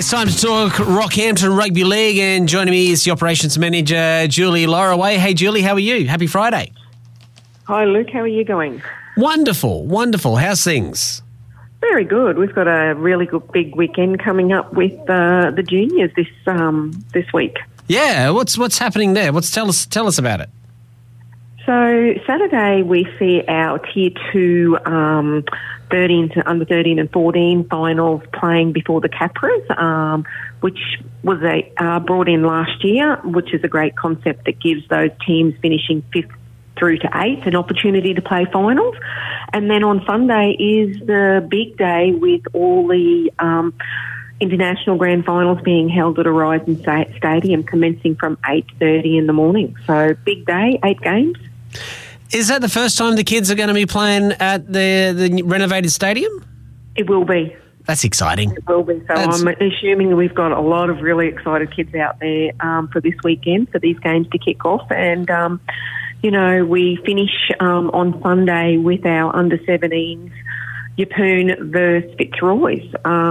It's time to talk Rockhampton Rugby League, and joining me is the Operations Manager, Julie Lorraway. Hey, Julie, how are you? Happy Friday. Hi, Luke. How are you going? Wonderful, wonderful. How's things? Very good. We've got a really good big weekend coming up with the juniors this week. Yeah, what's happening there? Tell us about it. So Saturday we see our Tier 2 under 13 and 14 finals playing before the Capras, which was brought in last year, which is a great concept that gives those teams finishing 5th through to 8th an opportunity to play finals. And then on Sunday is the big day with all the international grand finals being held at Horizon Stadium commencing from 8:30 in the morning. So big day, 8 games. Is that the first time the kids are going to be playing at the renovated stadium? It will be. That's exciting. It will be. So I'm assuming we've got a lot of really excited kids out there for this weekend for these games to kick off. And, we finish on Sunday with our under-17s, Yeppoon versus Fitzroy.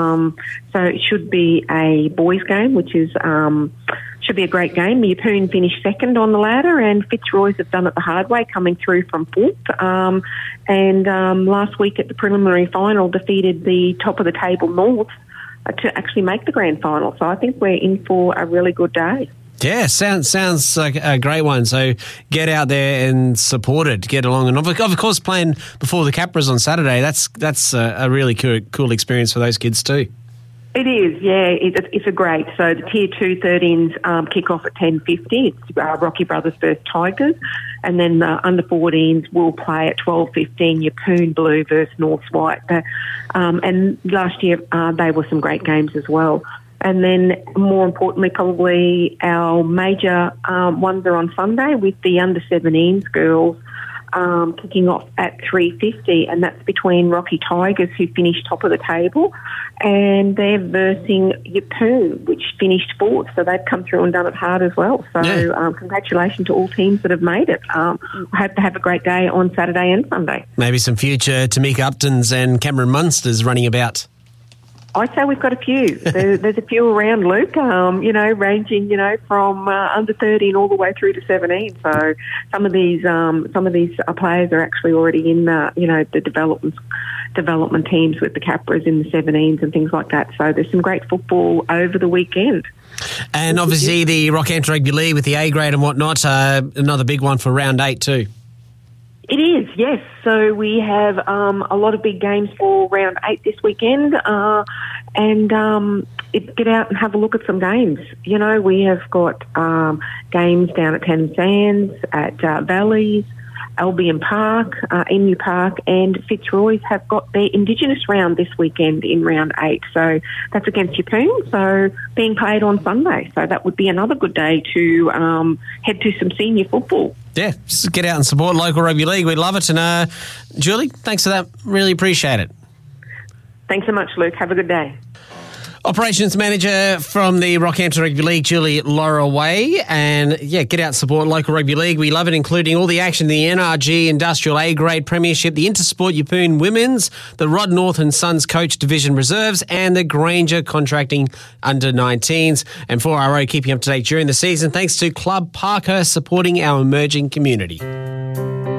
So it should be a boys' game, which is should be a great game. Yeppoon finished second on the ladder, and Fitzroy have done it the hard way, coming through from 4th. And last week at the preliminary final, defeated the top of the table North to actually make the grand final. So I think we're in for a really good day. Yeah, sounds like a great one. So get out there and support it. Get along, and of course, playing before the Capras on Saturday. That's a really cool experience for those kids too. It is, yeah. It's a great. So the Tier 2 13s kick off at 10:50. It's Rocky Brothers versus Tigers, and then the under 14s will play at 12:15. Yeppoon Blue versus North White. And last year they were some great games as well. And then, more importantly, probably our major ones are on Sunday with the under-17s girls kicking off at 3:50, and that's between Rocky Tigers, who finished top of the table, and they're versing Yeppoon, which finished 4th. So they've come through and done it hard as well. So congratulations to all teams that have made it. I hope to have a great day on Saturday and Sunday. Maybe some future Tamika Uptons and Cameron Munsters running about. I'd say we've got a few. There's a few around, Luke, ranging, from under 13 all the way through to 17. So some of these players are actually already in the development teams with the Capras in the 17s and things like that. So there's some great football over the weekend. And obviously the Rockhampton Rugby League with the A grade and whatnot, another big one for round 8 too. It is, yes. So we have a lot of big games for round 8 this weekend, and get out and have a look at some games. We have got games down at Thames Sands, at Valleys, Albion Park, Emu Park, and Fitzroy have got their Indigenous round this weekend in round 8. So that's against Yeppoon, so being played on Sunday. So that would be another good day to head to some senior football. Yeah, just get out and support local rugby league. We love it. And Julie, thanks for that. Really appreciate it. Thanks so much, Luke. Have a good day. Operations Manager from the Rockhampton Rugby League, Julie Lorraway. And, get out and support local rugby league. We love it, including all the action, the NRG Industrial A-Grade Premiership, the Intersport Yeppoon Women's, the Rod North and Sons Coach Division Reserves, and the Granger Contracting Under-19s. And 4RO keeping up to date during the season, thanks to Club Parkhurst supporting our emerging community.